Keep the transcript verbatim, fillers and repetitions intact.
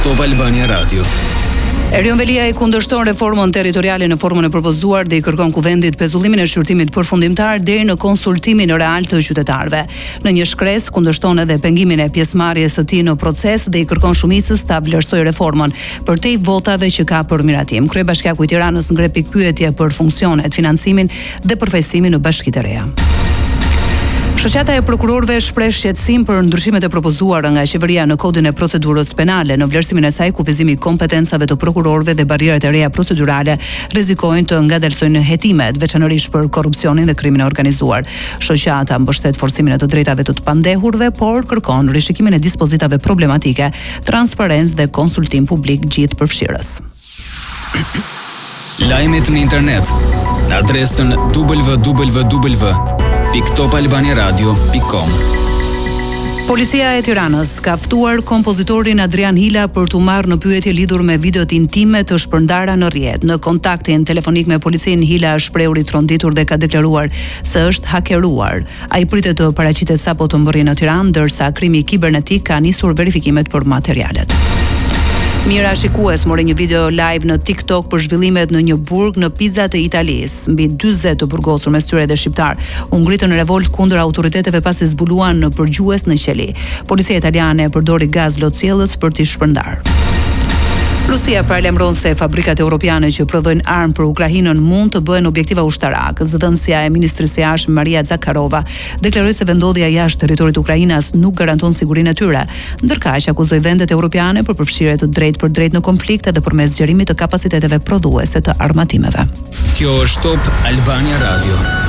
Top Albania Radio. Erion Velia i kundërshton reformën territoriale në formën e propozuar dhe i kërkon kuvendit pezullimin e shqyrtimit përfundimtar deri në konsultimin real të qytetarëve. Në një shkresë kundërshton edhe pengimin e pjesëmarrjes së tij në proces dhe i kërkon shumicës ta vlerësojë reformën përtej votave që ka për miratim. Kryebashkiaku i Tiranës ngre pikpyetje për funksionet, financimin dhe përfaqësimin në Bashkitë e Reja. Shoqata e prokurorëve shpreh shqetësim për ndryshimet e propozuara nga qeveria në kodin e procedurës penale. Në vlerësimin e saj, kufizimi i kompetencave të prokurorëve dhe barrierat e reja procedurale rrezikojnë të ngadalsojnë hetimet, veçanërisht për korrupsionin dhe krimin e organizuar. Shoqata mbështet forcimin e të drejtave të të pandehurve, por kërkon rishikimin e dispozitave problematike, transparencë dhe konsultim publik gjithë përfshirës. Lajmet në internet në adresën w w w pikë top albania radio pikë com. Policia e Tiranës ka ftuar kompozitorin Adrian Hila për t'u marrë në pyetje lidhur me videot intime të shpërndara në rrjet. Në kontaktin telefonik me policinë, Hila është shprehur i tronditur dhe ka deklaruar se është hakeruar. Ai pritet të paraqitet sapo të mbërrijë në Tiranë, ndërsa krimi kibernetik ka nisur verifikimet për materialet. Mira Shikues mori një video live në TikTok për zhvillimet në një burg në Pizza të Italisë. Mbi dyzet të burgosur, mes tyre edhe shqiptar, u ngritën në revolt kundër autoriteteve pasi zbuluan në përgjues në qeli. Policia italiane përdori gaz lotësiellës për t'i shpërndarë. Rusia paralajmëron se fabrikat europiane që prodhojnë armë për Ukrainën mund të bëhen objektiva ushtarak. Zëdhënësja e Ministrisë së Jashtme Maria Zakharova deklaroi se vendodhja jashtë territorit të Ukrainës nuk garanton sigurinë e tyre, ndërkaq akuzoi vendet europiane për përfshirje të drejtë për drejtë në konflikte dhe përmes zgjerimit të kapaciteteve prodhuese të armatimeve. Kjo është Top Albania Radio.